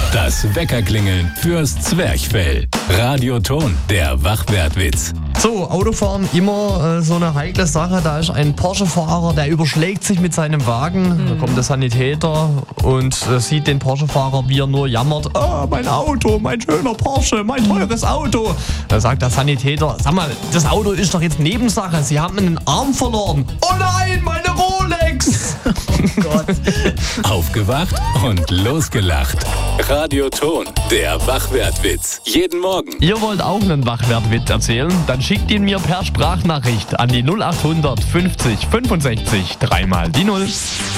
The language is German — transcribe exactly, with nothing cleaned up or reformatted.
Das Weckerklingeln fürs Zwerchfell. Radioton, der Wachwertwitz. So, Autofahren immer äh, so eine heikle Sache. Da ist ein Porsche-Fahrer, der überschlägt sich mit seinem Wagen. Mhm. Da kommt der Sanitäter und äh, sieht den Porsche-Fahrer, wie er nur jammert. Oh, mein Auto, mein schöner Porsche, mein teures Auto. Da sagt der Sanitäter, sag mal, das Auto ist doch jetzt Nebensache. Sie haben einen Arm verloren. Oh nein, meine Rolex! Oh Gott. Aufgewacht und losgelacht. Radioton, der Wachwertwitz. Jeden Morgen. Ihr wollt auch einen Wachwertwitz erzählen? Dann schickt ihn mir per Sprachnachricht an die null acht hundert fünfzig fünfundsechzig dreimal die null.